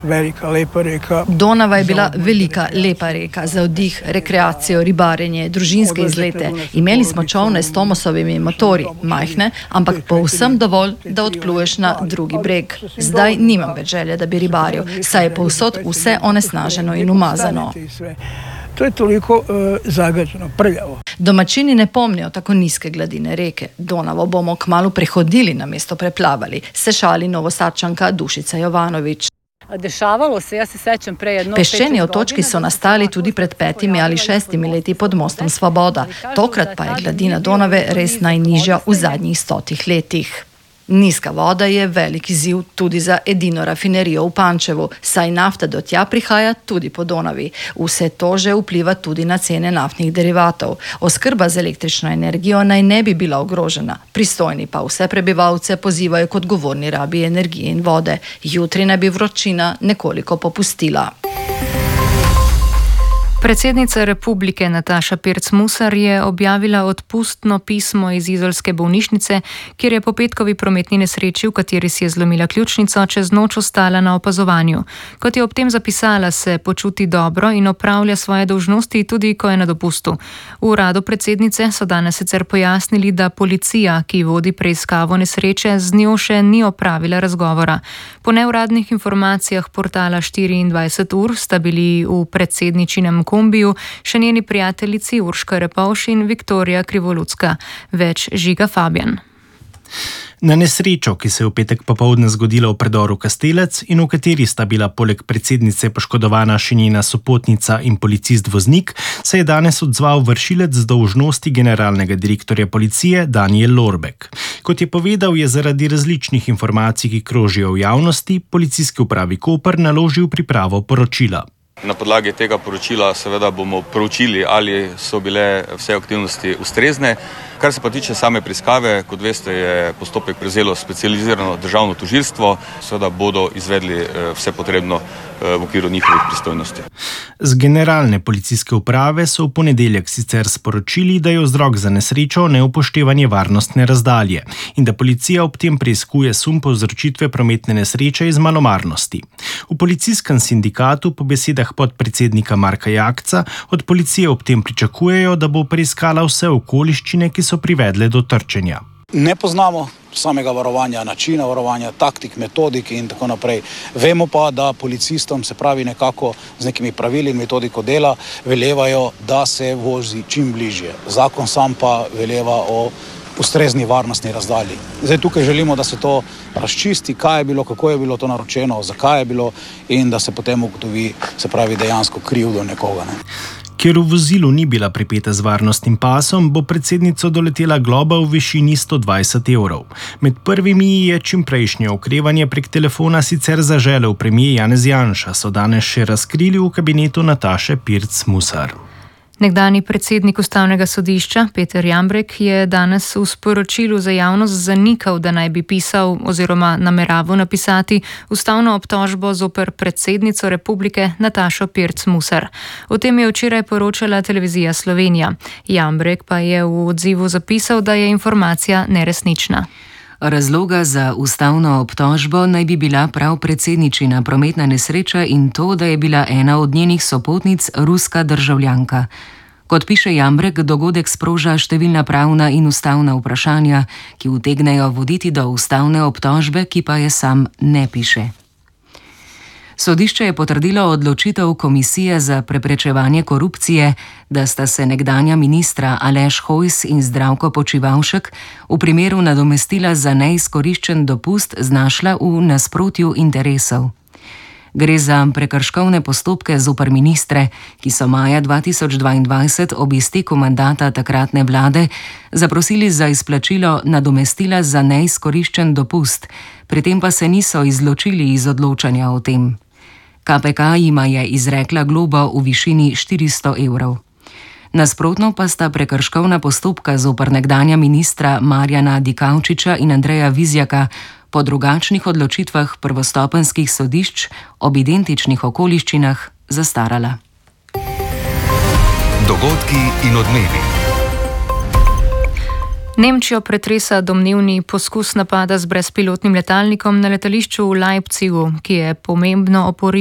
Velika, lepa reka. Donava je bila velika, lepa reka za oddih, rekreacijo, ribarjenje, družinske izlete. Imeli smo čolne s Tomosovimi motorji, majhne, ampak povsem dovolj, da odpluješ na drugi breg. Zdaj nimam več želje, da bi ribaril, saj je povsod vse onesnaženo in umazano. To je toliko zagađeno, prljavo. Domačini ne pomnijo tako nizke gladine reke. Donavo bomo kmalu prehodili, namesto preplavali, se šali Novosadčanka Dušica Jovanović. Dešavalo se, jaz se sečem prej jedno. Peščeni otočki so nastali tudi pred 5 ali 6 leti pod mostom Svoboda. Tokrat pa je gladina Donave res najnižja v zadnjih 100 letih. Nizka voda je velik izziv tudi za edino rafinerijo v Pančevu, saj nafta do tja prihaja tudi po Donavi. Vse to že vpliva tudi na cene naftnih derivatov. Oskrba z električno energijo naj ne bi bila ogrožena. Pristojni pa vse prebivalce pozivajo k odgovorni rabi energije in vode. Jutri naj bi vročina nekoliko popustila. Predsednica republike Nataša Pirc Musar je objavila odpustno pismo iz izolske bolnišnice, kjer je po petkovi prometni nesreči, v kateri si je zlomila ključnico, čez noč ostala na opazovanju. Kot je ob tem zapisala, se počuti dobro in opravlja svoje dolžnosti tudi, ko je na dopustu. V uradu predsednice so danes sicer pojasnili, da policija, ki vodi preiskavo nesreče, z njo še ni opravila razgovora. Po neuradnih informacijah portala 24 ur sta bili v predsedničinem kombiju še njeni prijateljici Urška Repovš in Viktorija Krivoludska. Več Žiga Fabjan. Na nesrečo, ki se je v petek popoldne zgodila v predoru Kastelec in v kateri sta bila poleg predsednice poškodovana še njena sopotnica in policist voznik, se je danes odzval vršilec dolžnosti generalnega direktorja policije Danijel Lorbek. Kot je povedal, je zaradi različnih informacij, ki krožijo v javnosti, policijski upravi Koper naložil pripravo poročila. Na podlagi tega poročila seveda bomo proučili, ali so bile vse aktivnosti ustrezne. Kar se pa tiče same preiskave, kot veste, je postopek prevzelo specializirano državno tožilstvo, seveda bodo izvedli vse potrebno v okviru njihovih pristojnosti. Z generalne policijske uprave so v ponedeljek sicer sporočili, da je vzrok za nesrečo neupoštevanje varnostne razdalje in da policija ob tem preiskuje sum povzročitve prometne nesreče iz malomarnosti. V policijskem sindikatu po besedah podpredsednika Marka Jakca od policije ob tem pričakujejo, da bo preiskala vse okoliščine, ki so privedle do trčenja. Ne poznamo samega varovanja, načina varovanja, taktik, metodik in tako naprej. Vemo pa, da policistom, se pravi nekako z nekimi pravili in metodiko dela, velevajo, da se vozi čim bližje. Zakon sam pa veleva o ustrezni varnostni razdalji. Zdaj tukaj želimo, da se to razčisti, kaj je bilo, kako je bilo to naročeno, zakaj je bilo in da se potem ugotovi, se pravi dejansko krivdo nekoga. Ker v vozilu ni bila pripeta z varnostnim pasom, bo predsednico doletela globa v višini 120 evrov. Med prvimi je čimprejšnje okrevanje prek telefona sicer zaželel premier Janez Janša, so danes še razkrili v kabinetu Nataše Pirc Musar. Nekdanji predsednik Ustavnega sodišča Peter Jambrek je danes v sporočilu za javnost zanikal, da naj bi pisal oziroma nameraval napisati ustavno obtožbo zoper predsednico republike Natašo Pirc Musar. O tem je včeraj poročala televizija Slovenija. Jambrek pa je v odzivu zapisal, da je informacija neresnična. Razloga za ustavno obtožbo naj bi bila prav predsedničina prometna nesreča in to, da je bila ena od njenih sopotnic ruska državljanka. Kot piše Jambrek, dogodek sproža številna pravna in ustavna vprašanja, ki utegnejo voditi do ustavne obtožbe, ki pa je sam ne piše. Sodišče je potrdilo odločitev Komisije za preprečevanje korupcije, da sta se nekdanja ministra Aleš Hojs in Zdravko Počivalšek v primeru nadomestila za neizkoriščen dopust znašla v nasprotju interesov. Gre za prekrškovne postopke zoper ministre, ki so maja 2022 ob izteku mandata takratne vlade zaprosili za izplačilo nadomestila za neizkoriščen dopust, pri tem pa se niso izločili iz odločanja o tem. KPK jima je izrekla globo v višini 400 evrov. Nasprotno pa sta prekrškovna postopka zoper nekdanja ministra Marjana Dikaučiča in Andreja Vizjaka po drugačnih odločitvah prvostopenjskih sodišč ob identičnih okoliščinah zastarala. Dogodki in odmevi. Nemčijo pretresa domnevni poskus napada z brezpilotnim letalnikom na letališču v Leipzigu, ki je pomembno oporišče